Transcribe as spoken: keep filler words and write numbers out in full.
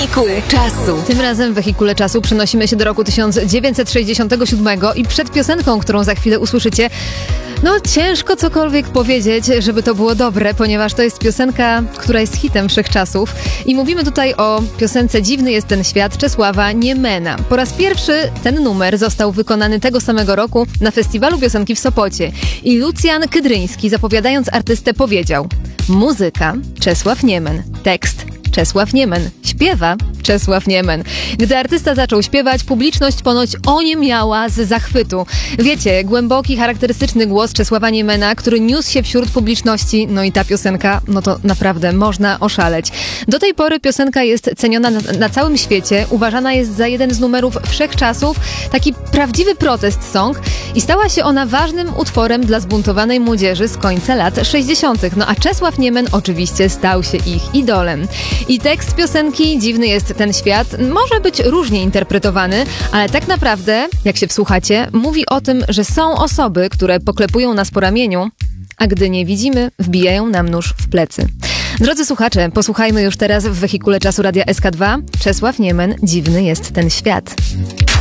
Wehikuł czasu. Tym razem w Wehikule Czasu przenosimy się do roku tysiąc dziewięćset sześćdziesiątego siódmego i przed piosenką, którą za chwilę usłyszycie, no ciężko cokolwiek powiedzieć, żeby to było dobre, ponieważ to jest piosenka, która jest hitem wszechczasów. I mówimy tutaj o piosence Dziwny jest ten świat Czesława Niemena. Po raz pierwszy ten numer został wykonany tego samego roku na Festiwalu Piosenki w Sopocie. I Lucjan Kydryński, zapowiadając artystę, powiedział: muzyka Czesław Niemen, tekst Czesław Niemen, śpiewa Czesław Niemen. Gdy artysta zaczął śpiewać, publiczność ponoć oniemiała z zachwytu. Wiecie, głęboki, charakterystyczny głos Czesława Niemena, który niósł się wśród publiczności, no i ta piosenka, no to naprawdę można oszaleć. Do tej pory piosenka jest ceniona na, na całym świecie, uważana jest za jeden z numerów wszechczasów, taki prawdziwy protest song i stała się ona ważnym utworem dla zbuntowanej młodzieży z końca lat sześćdziesiątych. No a Czesław Niemen oczywiście stał się ich idolem. I tekst piosenki Dziwny jest ten świat może być różnie interpretowany, ale tak naprawdę, jak się wsłuchacie, mówi o tym, że są osoby, które poklepują nas po ramieniu, a gdy nie widzimy, wbijają nam nóż w plecy. Drodzy słuchacze, posłuchajmy już teraz w Wehikule Czasu Radia S K dwa. Czesław Niemen, Dziwny jest ten świat.